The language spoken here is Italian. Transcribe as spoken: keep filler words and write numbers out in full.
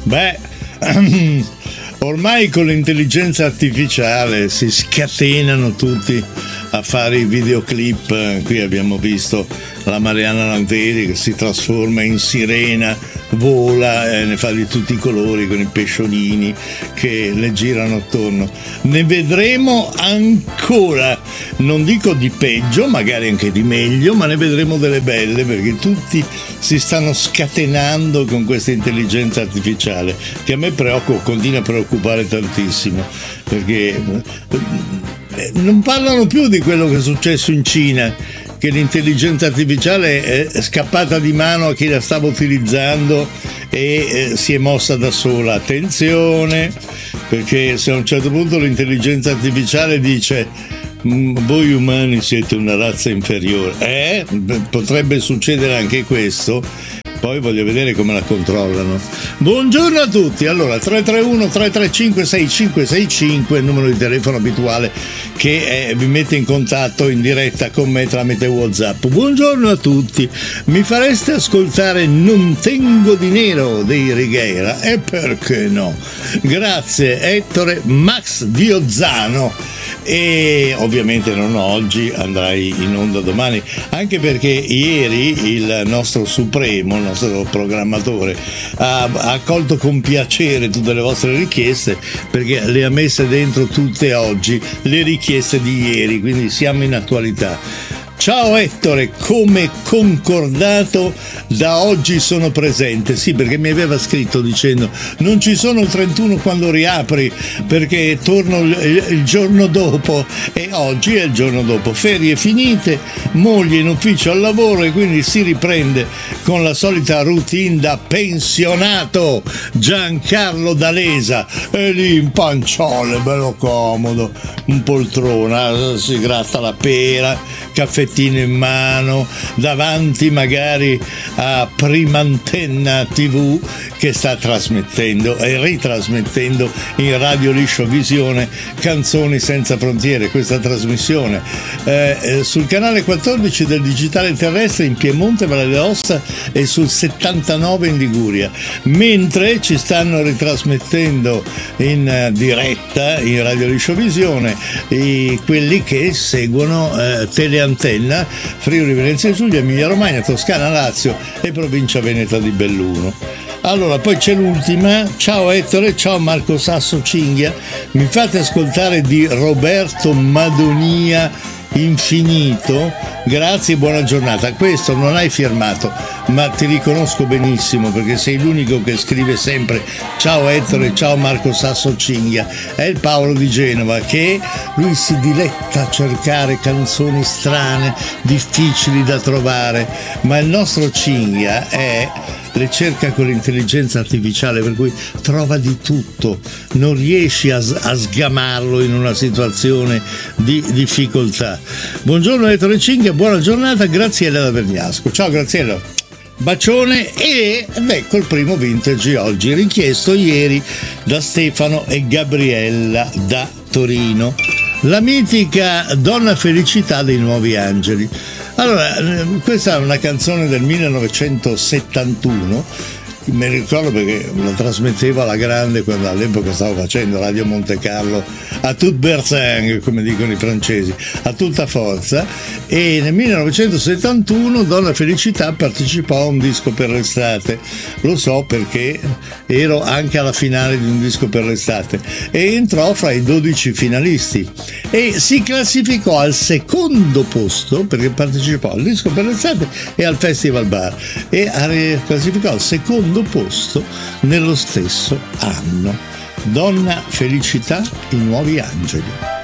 Beh, ormai con l'intelligenza artificiale si scatenano tutti a fare i videoclip. Qui abbiamo visto la Mariana Lanteri che si trasforma in sirena, vola, eh, ne fa di tutti i colori con i pesciolini che le girano attorno. Ne vedremo ancora, non dico di peggio, magari anche di meglio, ma ne vedremo delle belle, perché tutti si stanno scatenando con questa intelligenza artificiale che a me preoccupa, continua a preoccupare tantissimo, perché non parlano più di quello che è successo in Cina, che l'intelligenza artificiale è scappata di mano a chi la stava utilizzando e eh, si è mossa da sola. Attenzione, perché se a un certo punto l'intelligenza artificiale dice voi umani siete una razza inferiore, eh? potrebbe succedere anche questo. Poi voglio vedere come la controllano. Buongiorno a tutti. Allora, tre tre uno tre tre cinque sei cinque sei cinque, il numero di telefono abituale che eh, vi mette in contatto in diretta con me tramite WhatsApp. Buongiorno a tutti. Mi fareste ascoltare Non tengo dinero dei Righeira? E perché no? Grazie Ettore Max Diozzano. E ovviamente non oggi, andrai in onda domani, anche perché ieri il nostro Supremo, il nostro programmatore, ha, ha accolto con piacere tutte le vostre richieste, perché le ha messe dentro tutte oggi le richieste di ieri, quindi siamo in attualità. Ciao Ettore, come concordato da oggi sono presente. Sì, perché mi aveva scritto dicendo non ci sono il trentuno quando riapri, perché torno il, il giorno dopo, e oggi è il giorno dopo, ferie finite, moglie in ufficio al lavoro, e quindi si riprende con la solita routine da pensionato. Giancarlo D'Alesa è lì in panciole, bello comodo, un poltrona, si gratta la pera, caffettino in mano, davanti magari a Prima Antenna tivù che sta trasmettendo e ritrasmettendo in Radio Liscio Visione Canzoni Senza Frontiere, questa trasmissione eh, sul canale quattordici del digitale terrestre in Piemonte, Valle d'Aosta e sul settantanove in Liguria, mentre ci stanno ritrasmettendo in diretta in Radio Liscio Visione i, quelli che seguono eh, Teleantenna Friuli Venezia Giulia, Emilia Romagna, Toscana, Lazio e provincia veneta di Belluno. Allora, poi c'è l'ultima. Ciao Ettore, ciao Marco Sasso Cinghia, mi fate ascoltare di Roberto Madonia Infinito? Grazie, buona giornata. Questo non hai firmato, ma ti riconosco benissimo perché sei l'unico che scrive sempre ciao Ettore, ciao Marco Sasso Cinghia. È il Paolo di Genova, che lui si diletta a cercare canzoni strane, difficili da trovare, ma il nostro Cinghia è le cerca con l'intelligenza artificiale, per cui trova di tutto, non riesci a, a sgamarlo in una situazione di difficoltà. Buongiorno Ettore Cinghia, buona giornata, Graziella da Vergnasco. Ciao Graziella, bacione. Ed ecco il primo vintage oggi, richiesto ieri da Stefano e Gabriella da Torino, la mitica Donna Felicità dei Nuovi Angeli. Allora, questa è una canzone del millenovecentosettantuno, mi ricordo perché la trasmettevo alla grande quando all'epoca stavo facendo Radio Monte Carlo a tout berzingue, come dicono i francesi, a tutta forza, e nel millenovecentosettantuno Donna Felicità partecipò a un disco per l'estate. Lo so perché ero anche alla finale di un disco per l'estate e entrò fra i dodici finalisti e si classificò al secondo posto, perché partecipò al disco per l'estate e al Festival Bar, e classificò al secondo posto nello stesso anno. Donna Felicità, i Nuovi Angeli.